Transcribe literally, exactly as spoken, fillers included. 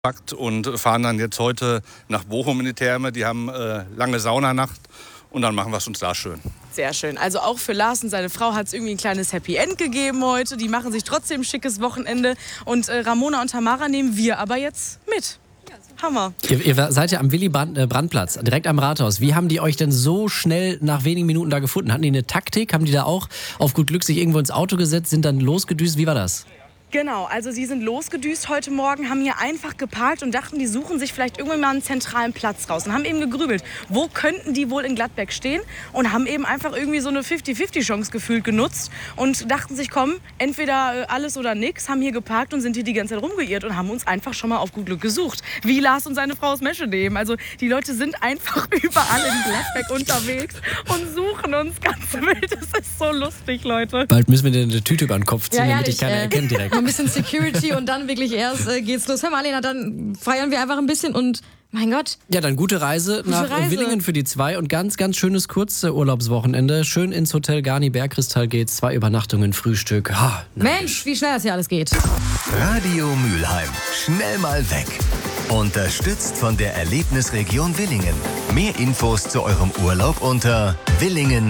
gepackt und fahren dann jetzt heute nach Bochum in die Therme. Die haben äh, lange Saunanacht und dann machen wir es uns da schön. Sehr schön. Also auch für Lars und seine Frau hat es irgendwie ein kleines Happy End gegeben heute. Die machen sich trotzdem ein schickes Wochenende. Und äh, Ramona und Tamara nehmen wir aber jetzt mit. Hammer. Ihr, ihr seid ja am Willy-Brandt-Platz, direkt am Rathaus. Wie haben die euch denn so schnell nach wenigen Minuten da gefunden? Hatten die eine Taktik? Haben die da auch auf gut Glück sich irgendwo ins Auto gesetzt, sind dann losgedüst? Wie war das? Genau, also sie sind losgedüst heute Morgen, haben hier einfach geparkt und dachten, die suchen sich vielleicht irgendwann mal einen zentralen Platz raus und haben eben gegrübelt, wo könnten die wohl in Gladbeck stehen und haben eben einfach irgendwie so eine fünfzig fünfzig Chance gefühlt genutzt und dachten sich, komm, entweder alles oder nix, haben hier geparkt und sind hier die ganze Zeit rumgeirrt und haben uns einfach schon mal auf gut Glück gesucht. Wie Lars und seine Frau aus Meschede. Also die Leute sind einfach überall in Gladbeck unterwegs und suchen uns ganz wild. Das ist so lustig, Leute. Bald müssen wir dir eine Tüte über den Kopf ziehen, Ja, damit dich keiner äh, erkennt direkt. Ein bisschen Security und dann wirklich erst äh, geht's los. Hör mal, Lena, dann feiern wir einfach ein bisschen und mein Gott. Ja, dann gute Reise Gute nach Reise. Willingen für die zwei und ganz, ganz schönes Kurzurlaubswochenende. Schön ins Hotel Garni Bergkristall geht's. Zwei Übernachtungen, Frühstück. Ha, Mensch, wie schnell das hier alles geht. Radio Mülheim. Schnell mal weg. Unterstützt von der Erlebnisregion Willingen. Mehr Infos zu eurem Urlaub unter willingen